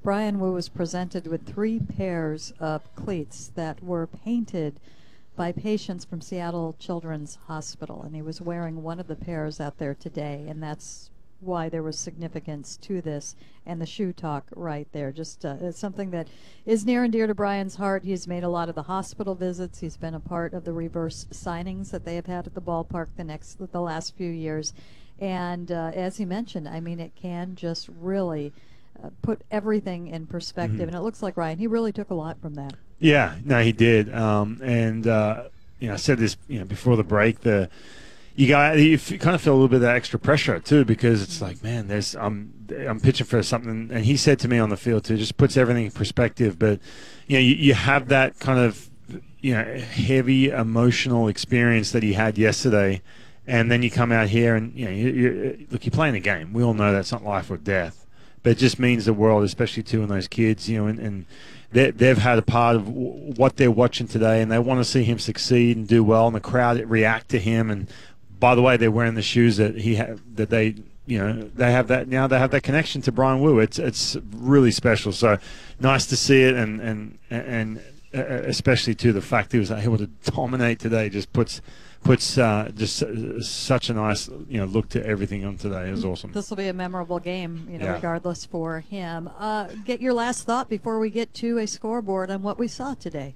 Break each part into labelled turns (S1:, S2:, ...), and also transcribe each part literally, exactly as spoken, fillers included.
S1: Brian Wu was presented with three pairs of cleats that were painted by patients from Seattle Children's Hospital, and he was wearing one of the pairs out there today, and that's why there was significance to this, and the shoe talk right there. Just uh, it's something that is near and dear to Brian's heart. He's made a lot of the hospital visits. He's been a part of the reverse signings that they have had at the ballpark the next the last few years, and uh, as he mentioned, I mean, it can just really uh, put everything in perspective, mm-hmm. and it looks like Ryan, he really took a lot from that.
S2: Yeah, no, he did, um, and uh, you know, I said this, you know, before the break. The you got you kind of feel a little bit of that extra pressure too, because it's like, man, there's I'm I'm pitching for something, and he said to me on the field too, just puts everything in perspective. But you know, you, you have that kind of you know heavy emotional experience that he had yesterday, and then you come out here and you know, you, you, look, you're playing a game. We all know that's not life or death, but it just means the world, especially too in those kids, you know, and. and They, they've had a part of w- what they're watching today, and they want to see him succeed and do well, and the crowd react to him. And by the way, they're wearing the shoes that he ha- that they, you know, they have that now. They have that connection to Brian Wu. It's it's really special. So nice to see it, and and and uh, especially too the fact he was able to dominate today just puts. puts uh, just uh, such a nice you know look to everything on today. It was awesome.
S1: This will be a memorable game, you know,
S2: yeah.
S1: regardless for him. Uh, get your last thought before we get to a scoreboard on what we saw today.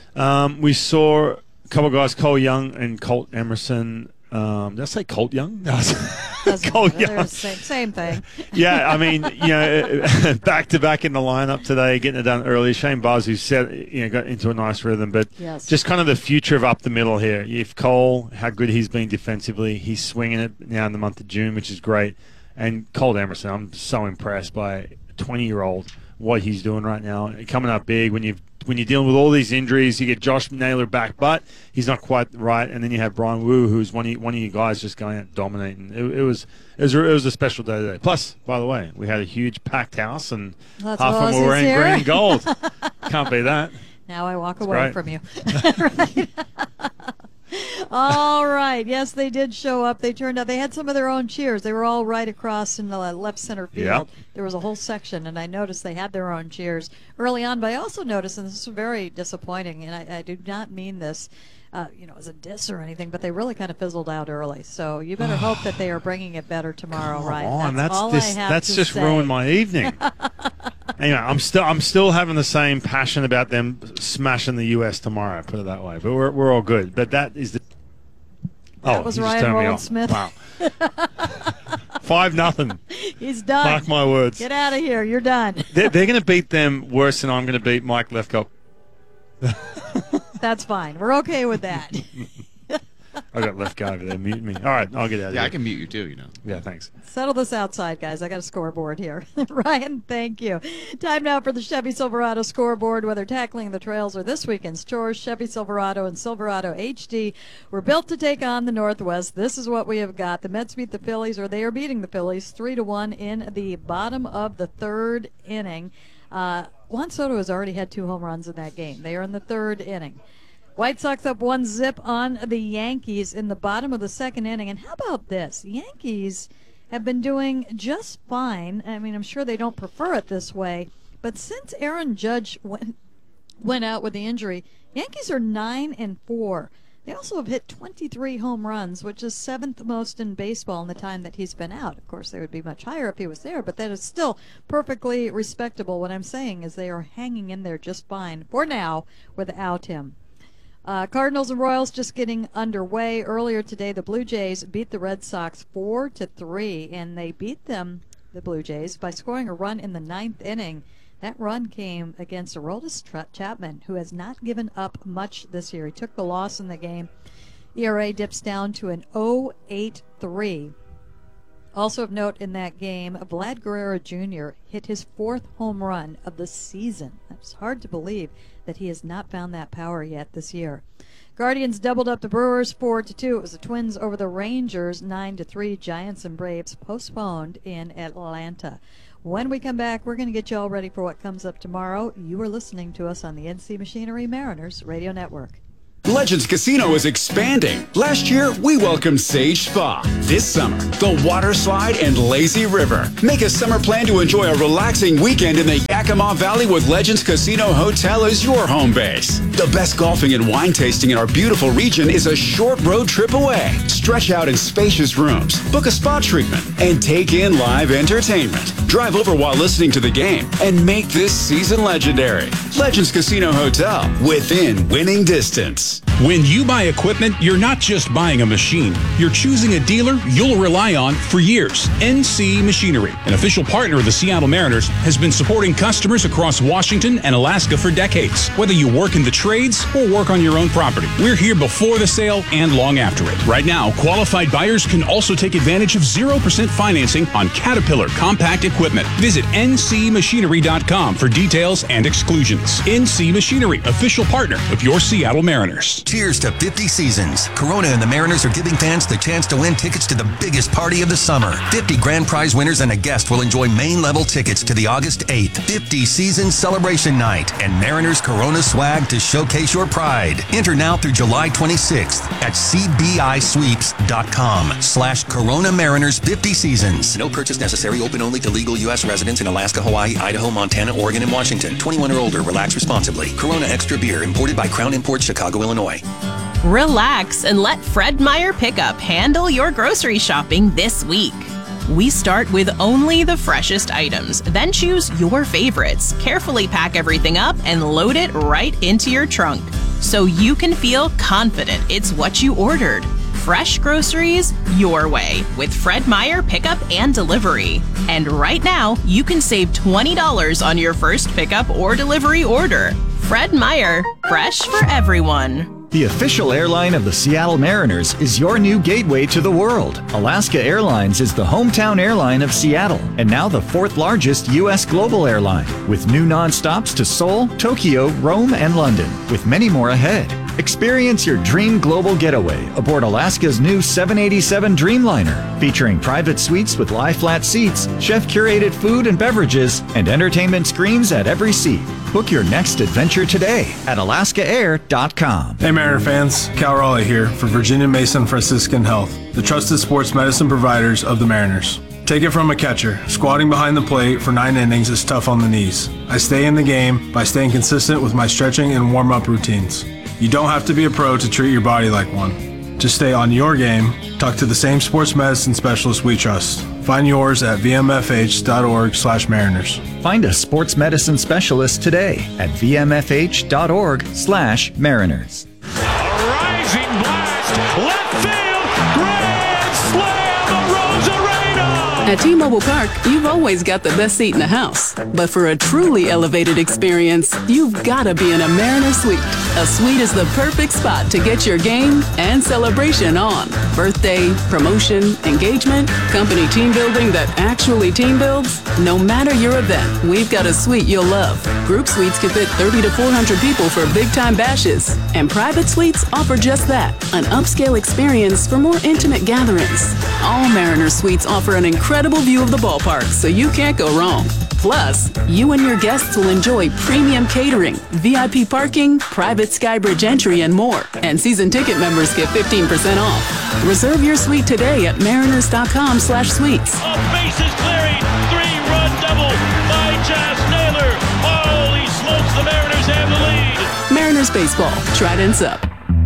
S2: Um, we saw a couple of guys, Cole Young and Colt Emerson. Um, did I say Colt Young? No,
S1: Cole Young. Same, same thing.
S2: Yeah, I mean, you know, back to back in the lineup today, getting it done early. Shane Buzz, who said, you know, got into a nice rhythm, but
S1: yes.
S2: just kind of the future of up the middle here. If Cole, how good he's been defensively, he's swinging it now in the month of June, which is great. And Colt Emerson, I'm so impressed by a twenty-year-old what he's doing right now, coming up big when you've. When you're dealing with all these injuries, you get Josh Naylor back, but he's not quite right. And then you have Brian Wu, who's one of you, one of you guys just going out dominating. It, it was it was, a, it was a special day today. Plus, by the way, we had a huge packed house, and
S1: That's
S2: half of them were wearing green and gold. Can't beat that.
S1: Now I walk
S2: That's
S1: away
S2: great.
S1: from you. Right. All right. Yes, they did show up. They turned out they had some of their own cheers. They were all right across in the left center field.
S2: Yep.
S1: There was a whole section, and I noticed they had their own cheers early on. But I also noticed, and this is very disappointing, and I, I do not mean this, uh, you know, as a diss or anything, but they really kind of fizzled out early. So you better hope that they are bringing it better tomorrow,
S2: Come
S1: Ryan.
S2: on,
S1: That's,
S2: that's
S1: all
S2: just,
S1: I have
S2: that's
S1: to
S2: just
S1: say.
S2: ruined my evening. Anyway, I'm still I'm still having the same passion about them smashing the U S tomorrow. Put it that way, but we're we're all good. But that is the.
S1: That
S2: oh,
S1: was
S2: he just
S1: Ryan
S2: turned me
S1: Roland
S2: off.
S1: Smith.
S2: Wow. Five nothing.
S1: He's done.
S2: Mark my words.
S1: Get out of here. You're done.
S2: They're, they're going to beat them worse than I'm going to beat Mike Lefkoe.
S1: That's fine. We're okay with that.
S2: I got Lefkoe over there. Mute me. All right, I'll get out of
S3: Yeah,
S2: here.
S3: I can mute you too, you know.
S2: Yeah, thanks.
S1: Settle this outside, guys. I got a scoreboard here. Ryan, thank you. Time now for the Chevy Silverado scoreboard. Whether tackling the trails or this weekend's chores, Chevy Silverado and Silverado H D were built to take on the Northwest. This is what we have got. The Mets beat the Phillies, or they are beating the Phillies, three to one in the bottom of the third inning. Uh, Juan Soto has already had two home runs in that game. They are in the third inning. White Sox up one zip on the Yankees in the bottom of the second inning. And how about this? The Yankees have been doing just fine. I mean, I'm sure they don't prefer it this way. But since Aaron Judge went, went out with the injury, Yankees are nine and four. They also have hit twenty-three home runs, which is seventh most in baseball in the time that he's been out. Of course, they would be much higher if he was there, but that is still perfectly respectable. What I'm saying is they are hanging in there just fine for now without him. Uh, Cardinals and Royals just getting underway. Earlier today, the Blue Jays beat the Red Sox four to three, and they beat them, the Blue Jays, by scoring a run in the ninth inning. That run came against Aroldis Chapman, who has not given up much this year. He took the loss in the game. E R A dips down to an oh point eight three. Also of note in that game, Vlad Guerrero Junior hit his fourth home run of the season. It's hard to believe that he has not found that power yet this year. Guardians doubled up the Brewers four to two. It was the Twins over the Rangers nine to three. Giants and Braves postponed in Atlanta. When we come back, we're going to get you all ready for what comes up tomorrow. You are listening to us on the N C Machinery Mariners Radio Network.
S4: Legends Casino is expanding. Last year, we welcomed Sage Spa. This summer, the water slide and lazy river. Make a summer plan to enjoy a relaxing weekend in the Yak Yakima Valley with Legends Casino Hotel is your home base. The best golfing and wine tasting in our beautiful region is a short road trip away. Stretch out in spacious rooms, book a spa treatment, and take in live entertainment. Drive over while listening to the game and make this season legendary. Legends Casino Hotel, within winning distance.
S3: When you buy equipment, you're not just buying a machine. You're choosing a dealer you'll rely on for years. N C Machinery, an official partner of the Seattle Mariners, has been supporting customers across Washington and Alaska for decades. Whether you work in the trades or work on your own property, we're here before the sale and long after it. Right now, qualified buyers can also take advantage of zero percent financing on Caterpillar compact equipment. Visit N C machinery dot com for details and exclusions. N C Machinery, official partner of your Seattle Mariners.
S5: Cheers to fifty seasons. Corona and the Mariners are giving fans the chance to win tickets to the biggest party of the summer. fifty grand prize winners and a guest will enjoy main-level tickets to the August eighth fifty season celebration night and Mariners Corona swag to showcase your pride. Enter now through July twenty-sixth at C B I sweeps dot com slash Corona Mariners fifty seasons. No purchase necessary. Open only to legal U S residents in Alaska, Hawaii, Idaho, Montana, Oregon, and Washington. twenty-one or older. Relax responsibly. Corona Extra Beer, imported by Crown Imports, Chicago, Illinois.
S6: Relax and let Fred Meyer Pickup handle your grocery shopping this week. We start with only the freshest items, then choose your favorites, carefully pack everything up, and load it right into your trunk so you can feel confident it's what you ordered. Fresh groceries your way with Fred Meyer Pickup and Delivery. And right now, you can save twenty dollars on your first pickup or delivery order. Fred Meyer, fresh for everyone.
S7: The official airline of the Seattle Mariners is your new gateway to the world. Alaska Airlines is the hometown airline of Seattle and now the fourth largest U S global airline, with new nonstops to Seoul, Tokyo, Rome, and London, with many more ahead. Experience your dream global getaway aboard Alaska's new seven eighty-seven Dreamliner, featuring private suites with lie-flat seats, chef-curated food and beverages, and entertainment screens at every seat. Book your next adventure today at alaska air dot com.
S8: Hey Mariner fans, Cal Raleigh here for Virginia Mason Franciscan Health, the trusted sports medicine providers of the Mariners. Take it from a catcher. Squatting behind the plate for nine innings is tough on the knees. I stay in the game by staying consistent with my stretching and warm-up routines. You don't have to be a pro to treat your body like one. To stay on your game, talk to the same sports medicine specialist we trust. Find yours at v m f h dot org slash mariners.
S7: Find a sports medicine specialist today at v m f h dot org slash mariners.
S9: A rising blast, left field, grand slam, Rosarena!
S10: At T-Mobile Park, you've always got the best seat in the house. But for a truly elevated experience, you've got to be in a Mariner Suite. A suite is the perfect spot to get your game and celebration on. Birthday, promotion, engagement, company team building that actually team builds. No matter your event, we've got a suite you'll love. Group suites can fit thirty to four hundred people for big-time bashes. And private suites offer just that, an upscale experience for more intimate gatherings. All Mariner Suites offer an incredible view of the ballpark, so you can't go wrong. Plus, you and your guests will enjoy premium catering, V I P parking, private Skybridge entry, and more. And season ticket members get fifteen percent off. Reserve your suite today at mariners dot com slash suites.
S9: A bases clearing, three-run double by Jas Naylor. Holy smokes, the Mariners have the lead.
S10: Mariners baseball, Trident's up.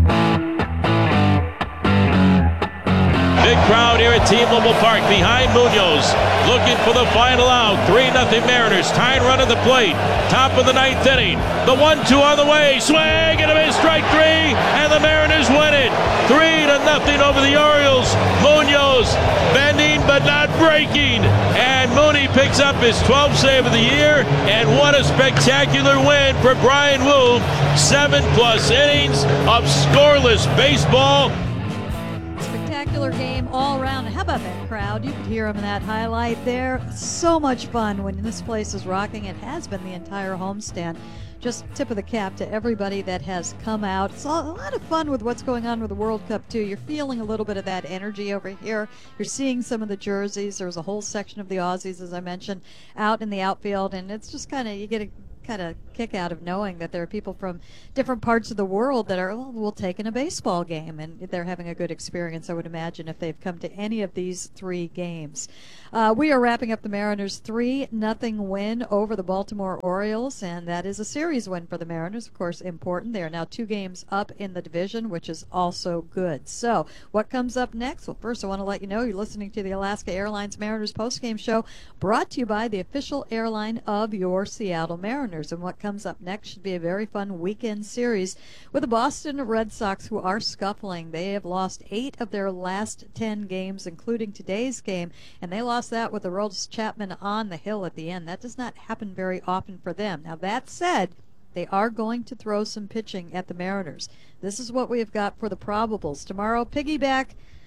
S9: Big crowd here at T-Mobile Park behind Munoz, looking for the final out. three nothing Mariners, tying run at the plate. Top of the ninth inning. The one two on the way. Swing and a miss, strike three, and the Mariners win it. three to nothing over the Orioles. Munoz bending but not breaking. And Mooney picks up his twelfth save of the year. And what a spectacular win for Bryan Woo. Seven plus innings of scoreless baseball.
S1: Spectacular game all around. How about that crowd? You could hear them in that highlight there. So much fun when this place is rocking. It has been the entire homestand. Just tip of the cap to everybody that has come out. It's a lot of fun with what's going on with the World Cup, too. You're feeling a little bit of that energy over here. You're seeing some of the jerseys. There's a whole section of the Aussies, as I mentioned, out in the outfield. And it's just kind of, you get a kind of kick out of knowing that there are people from different parts of the world that are, oh, we'll take in a baseball game, and they're having a good experience, I would imagine, if they've come to any of these three games. Uh, we are wrapping up the Mariners' three nothing win over the Baltimore Orioles, and that is a series win for the Mariners, of course, important. They are now two games up in the division, which is also good. So what comes up next? Well, first I want to let you know you're listening to the Alaska Airlines Mariners postgame show, brought to you by the official airline of your Seattle Mariners. And what comes up next should be a very fun weekend series with the Boston Red Sox, who are scuffling. They have lost eight of their last ten games, including today's game, and they lost that with Aroldis Chapman on the hill at the end. That does not happen very often for them. Now, that said, they are going to throw some pitching at the Mariners. This is what we have got for the probables. Tomorrow, piggyback,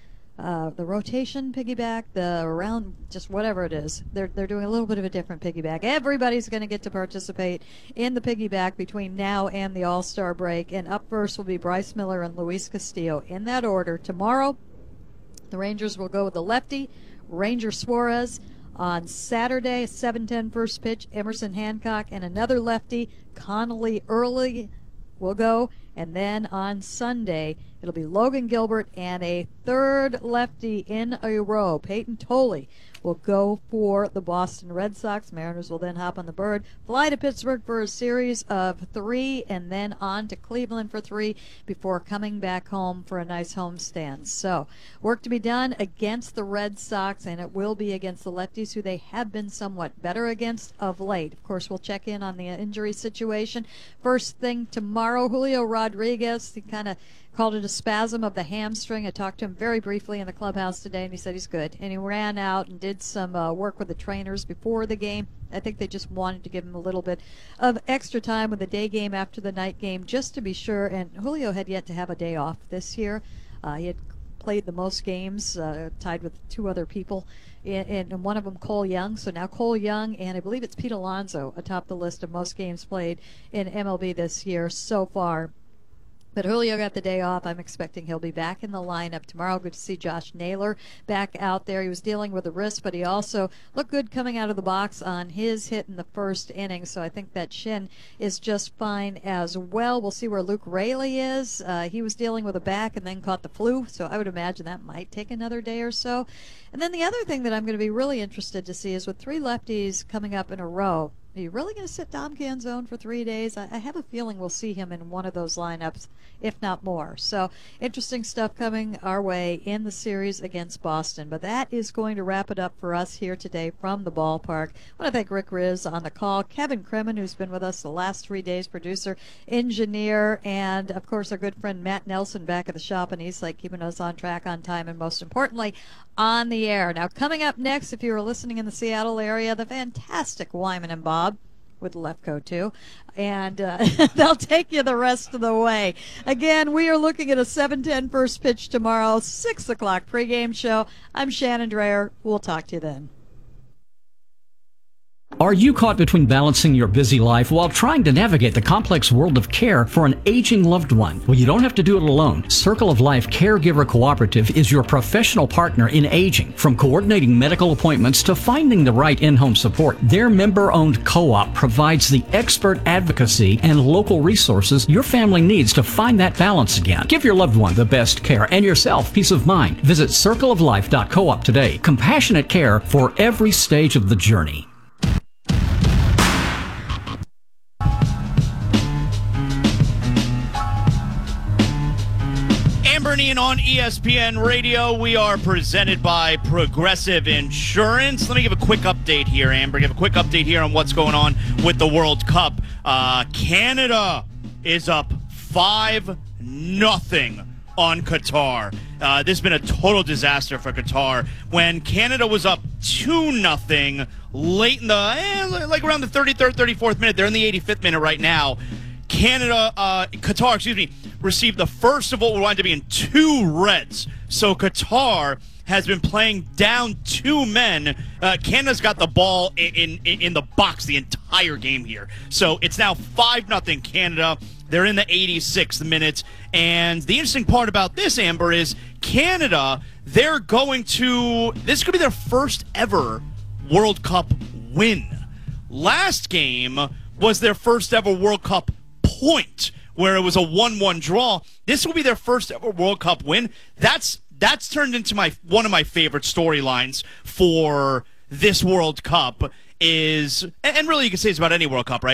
S1: uh, the rotation piggyback, the around, just whatever it is. They're, they're doing a little bit of a different piggyback. Everybody's going to get to participate in the piggyback between now and the All-Star break. And up first will be Bryce Miller and Luis Castillo. In that order, tomorrow, the Rangers will go with the lefty, Ranger Suarez. On Saturday, seven ten first pitch, Emerson Hancock, and another lefty, Connolly Early, will go. And then on Sunday, it'll be Logan Gilbert and a third lefty in a row, Peyton Tolley, will go for the Boston Red Sox. Mariners will then hop on the bird, fly to Pittsburgh for a series of three, and then on to Cleveland for three before coming back home for a nice homestand. So, work to be done against the Red Sox, and it will be against the lefties, who they have been somewhat better against of late. Of course, we'll check in on the injury situation. First thing tomorrow, Julio Rodriguez, he kind of called it a spasm of the hamstring. I talked to him very briefly in the clubhouse today, and he said he's good. And he ran out and did some uh, work with the trainers before the game. I think they just wanted to give him a little bit of extra time with the day game after the night game, just to be sure. And Julio had yet to have a day off this year. Uh, he had played the most games, uh, tied with two other people, and, and one of them Cole Young. So now Cole Young, and I believe it's Pete Alonso atop the list of most games played in M L B this year so far. But Julio got the day off. I'm expecting he'll be back in the lineup tomorrow. Good to see Josh Naylor back out there. He was dealing with a wrist, but he also looked good coming out of the box on his hit in the first inning. So I think that shin is just fine as well. We'll see where Luke Raley is. Uh, he was dealing with a back and then caught the flu, so I would imagine that might take another day or so. And then the other thing that I'm going to be really interested to see is with three lefties coming up in a row, are you really going to sit Dom Canzone for three days? I, I have a feeling we'll see him in one of those lineups, if not more. So interesting stuff coming our way in the series against Boston. But that is going to wrap it up for us here today from the ballpark. I want to thank Rick Riz on the call, Kevin Kremen, who's been with us the last three days, producer, engineer, and, of course, our good friend Matt Nelson back at the shop in Eastlake, keeping us on track, on time, and most importantly, on the air. Now, coming up next, if you were listening in the Seattle area, the fantastic Wyman and Bob with Lefko too, and uh, they'll take you the rest of the way. Again, we are looking at a seven ten first pitch tomorrow, six o'clock pregame show. I'm Shannon Dreyer. We'll talk to you then.
S11: Are you caught between balancing your busy life while trying to navigate the complex world of care for an aging loved one? Well, you don't have to do it alone. Circle of Life Caregiver Cooperative is your professional partner in aging. From coordinating medical appointments to finding the right in-home support, their member-owned co-op provides the expert advocacy and local resources your family needs to find that balance again. Give your loved one the best care and yourself peace of mind. Visit circle of life dot coop today. Compassionate care for every stage of the journey.
S12: And on E S P N Radio, we are presented by Progressive Insurance. Let me give a quick update here, Amber. Give a quick update here on what's going on with the World Cup. Uh, Canada is up five nothing on Qatar. Uh, this has been a total disaster for Qatar. When Canada was up two nothing late in the, eh, like around the thirty-third, thirty-fourth minute, they're in the eighty-fifth minute right now. Canada, uh, Qatar, excuse me, received the first of what would wind up being two reds. So Qatar has been playing down two men. Uh, Canada's got the ball in, in in the box the entire game here. So it's now five nothing Canada. They're in the eighty-sixth minute. And the interesting part about this, Amber, is Canada, they're going to, this could be their first ever World Cup win. last game was their first ever World Cup point, where it was a one one draw. This will be their first ever World Cup win. That's that's turned into my one of my favorite storylines for this World Cup. Is and really you can say it's about any World Cup, right?